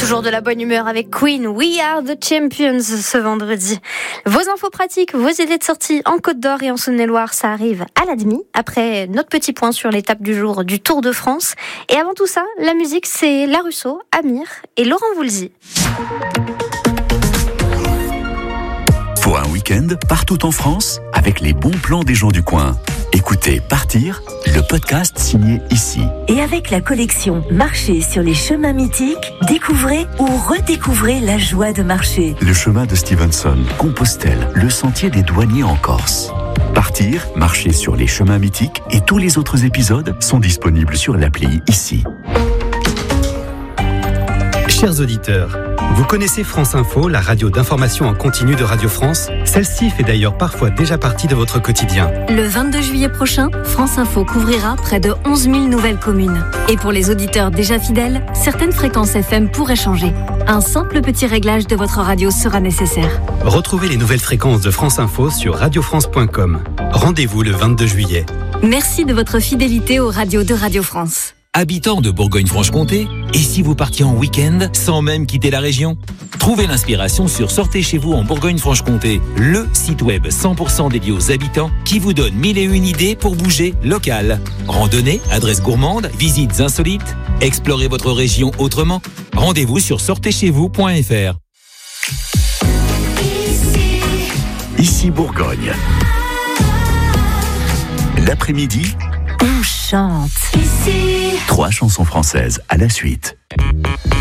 Toujours de la bonne humeur avec Queen, We Are the Champions ce vendredi. Vos infos pratiques, vos idées de sortie en Côte d'Or et en Saône-et-Loire, ça arrive à la demi, après notre petit point sur l'étape du jour du Tour de France. Et avant tout ça, la musique, c'est La Russo, Amir et Laurent Voulzy. Pour un week-end partout en France, avec les bons plans des gens du coin. Écoutez Partir, le podcast signé ici. Et avec la collection Marcher sur les chemins mythiques, découvrez ou redécouvrez la joie de marcher. Le chemin de Stevenson, Compostelle, le sentier des douaniers en Corse. Partir, marcher sur les chemins mythiques et tous les autres épisodes sont disponibles sur l'appli ici. Chers auditeurs, vous connaissez France Info, la radio d'information en continu de Radio France? Celle-ci fait d'ailleurs parfois déjà partie de votre quotidien. Le 22 juillet prochain, France Info couvrira près de 11 000 nouvelles communes. Et pour les auditeurs déjà fidèles, certaines fréquences FM pourraient changer. Un simple petit réglage de votre radio sera nécessaire. Retrouvez les nouvelles fréquences de France Info sur radiofrance.com. Rendez-vous le 22 juillet. Merci de votre fidélité aux radios de Radio France. Habitants de Bourgogne-Franche-Comté, et si vous partiez en week-end sans même quitter la région? Trouvez l'inspiration sur Sortez chez vous en Bourgogne-Franche-Comté, le site web 100% dédié aux habitants qui vous donne 1001 idées pour bouger local. Randonnée, adresses gourmandes, visites insolites, explorez votre région autrement. Rendez-vous sur sortezcheзвous.fr. Ici Bourgogne. L'après-midi, On chante. 3 chansons françaises à la suite.